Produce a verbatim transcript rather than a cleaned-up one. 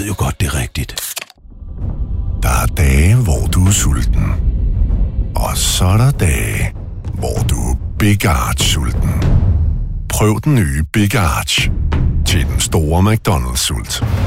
jo godt, det er rigtigt. Der er dage, hvor du er sulten. Og så er der dage, hvor du er Big Arch-sulten. Prøv den nye Big Arch til den store McDonald's-sult.